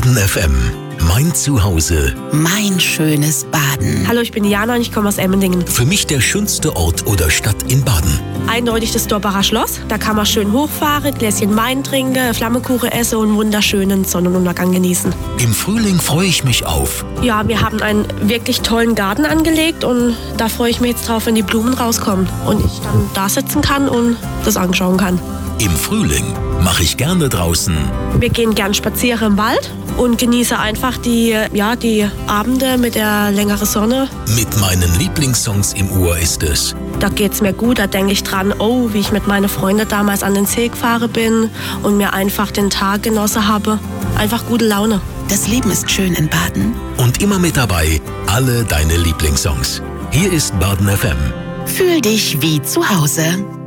Baden FM. Mein Zuhause. Mein schönes Baden. Hallo, ich bin Jana und ich komme aus Emmendingen. Für mich der schönste Ort oder Stadt in Baden. Eindeutig das Dorbacher Schloss. Da kann man schön hochfahren, Gläschen Wein trinken, Flammekuchen essen und einen wunderschönen Sonnenuntergang genießen. Im Frühling freue ich mich auf. Ja, wir haben einen wirklich tollen Garten angelegt und da freue ich mich jetzt drauf, wenn die Blumen rauskommen und ich dann da sitzen kann und das anschauen kann. Im Frühling mache ich gerne draußen. Wir gehen gern spazieren im Wald und genieße einfach die Abende mit der längeren Sonne. Mit meinen Lieblingssongs im Ohr ist es. Da geht's mir gut, da denke ich dran, wie ich mit meinen Freunden damals an den See gefahren bin und mir einfach den Tag genossen habe. Einfach gute Laune. Das Leben ist schön in Baden. Und immer mit dabei alle deine Lieblingssongs. Hier ist Baden FM. Fühl dich wie zu Hause.